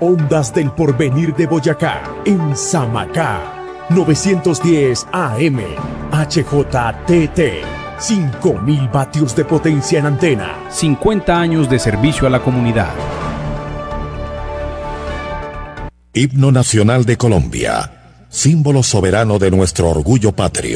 Ondas del Porvenir de Boyacá, en Samacá. 910 AM, HJTT, 5000 vatios de potencia en antena. 50 años de servicio a la comunidad. Himno Nacional de Colombia, símbolo soberano de nuestro orgullo patrio.